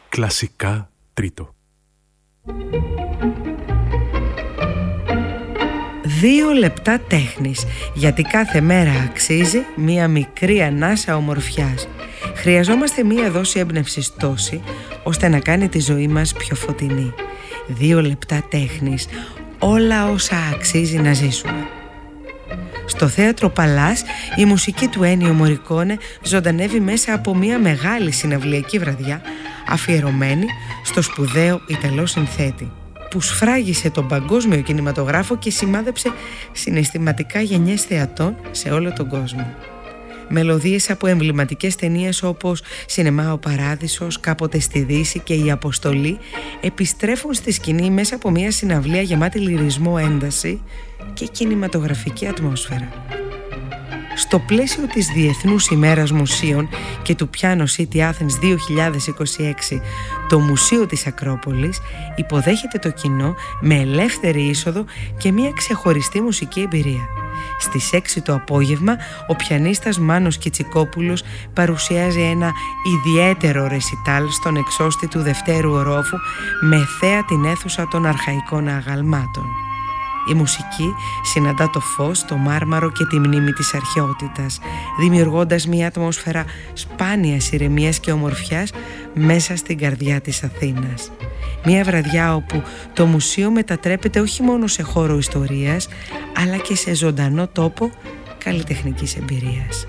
Κλασικά τρίτο. 2 λεπτά τέχνης, γιατί κάθε μέρα αξίζει μία μικρή ανάσα ομορφιάς. Χρειαζόμαστε μία δόση έμπνευσης τόση, ώστε να κάνει τη ζωή μας πιο φωτεινή. 2 λεπτά τέχνης, όλα όσα αξίζει να ζήσουμε. Στο θέατρο Παλάς η μουσική του Ennio Morricone ζωντανεύει μέσα από μια μεγάλη συναυλιακή βραδιά αφιερωμένη στο σπουδαίο Ιταλό συνθέτη, που σφράγισε τον παγκόσμιο κινηματογράφο και σημάδεψε συναισθηματικά γενιές θεατών σε όλο τον κόσμο. Μελωδίες από εμβληματικές ταινίες όπως «Σινεμά ο Παράδεισος», «Κάποτε στη Δύση» και «Η Αποστολή» επιστρέφουν στη σκηνή μέσα από μια συναυλία γεμάτη λυρισμό, ένταση και κινηματογραφική ατμόσφαιρα. Στο πλαίσιο της Διεθνούς ημέρας Μουσείων και του Piano City Athens 2026, το Μουσείο της Ακρόπολης υποδέχεται το κοινό με ελεύθερη είσοδο και μια ξεχωριστή μουσική εμπειρία. Στις 6 το απόγευμα, ο πιανίστας Μάνος Κιτσικόπουλος παρουσιάζει ένα ιδιαίτερο ρεσιτάλ στον εξώστη του δευτέρου ορόφου με θέα την αίθουσα των αρχαϊκών αγαλμάτων. Η μουσική συναντά το φως, το μάρμαρο και τη μνήμη της αρχαιότητας, δημιουργώντας μια ατμόσφαιρα σπάνιας ηρεμίας και ομορφιάς μέσα στην καρδιά της Αθήνας. Μια βραδιά όπου το μουσείο μετατρέπεται όχι μόνο σε χώρο ιστορίας, αλλά και σε ζωντανό τόπο καλλιτεχνικής εμπειρίας.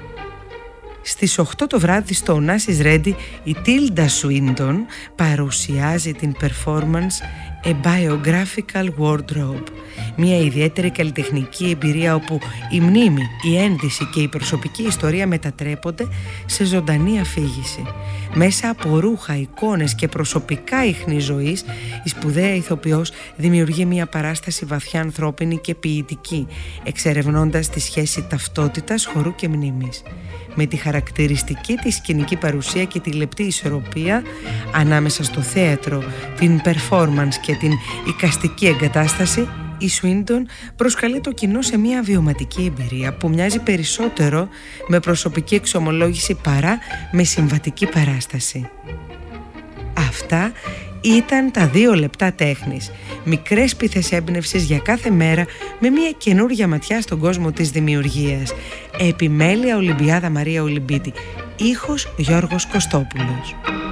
Στις 8 το βράδυ στο Onassis Ready η Tilda Swinton παρουσιάζει την performance A Biographical Wardrobe, μια ιδιαίτερη καλλιτεχνική εμπειρία όπου η μνήμη, η ένδυση και η προσωπική ιστορία μετατρέπονται σε ζωντανή αφήγηση. Μέσα από ρούχα, εικόνες και προσωπικά ίχνη ζωής, η σπουδαία ηθοποιός δημιουργεί μια παράσταση βαθιά ανθρώπινη και ποιητική, εξερευνώντας τη σχέση ταυτότητας, χορού και μνήμης. Με τη χαρακτηριστική της σκηνική παρουσία και τη λεπτή ισορροπία ανάμεσα στο θέατρο, την performance και την εικαστική εγκατάσταση, η Swinton προσκαλεί το κοινό σε μια βιωματική εμπειρία που μοιάζει περισσότερο με προσωπική εξομολόγηση παρά με συμβατική παράσταση. Αυτά ήταν τα 2 λεπτά τέχνης, μικρές πίθες έμπνευσης για κάθε μέρα με μια καινούργια ματιά στον κόσμο της δημιουργίας. Επιμέλεια Ολυμπιάδα Μαρία Ολυμπίτη, ήχος Γιώργος Κωστόπουλος.